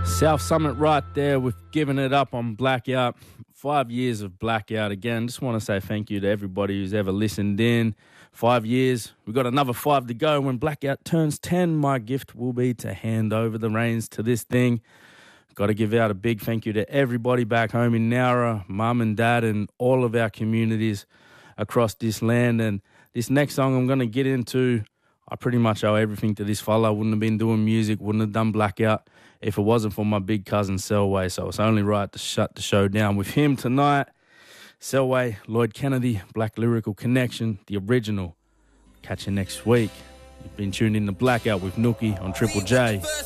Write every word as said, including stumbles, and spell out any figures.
South Summit right there with Giving It Up on Blackout. Five years of Blackout again. Just want to say thank you to everybody who's ever listened in. Five years. We've got another five to go. When Blackout turns ten, my gift will be to hand over the reins to this thing. Got to give out a big thank you to everybody back home in Nowra, mum and dad, and all of our communities across this land. And this next song I'm going to get into, I pretty much owe everything to this fella. I wouldn't have been doing music, wouldn't have done Blackout if it wasn't for my big cousin Selway. So it's only right to shut the show down with him tonight. Selway, Lloyd Kennedy, Black Lyrical Connection, the original. Catch you next week. You've been tuned in to Blackout with Nookie on Triple J.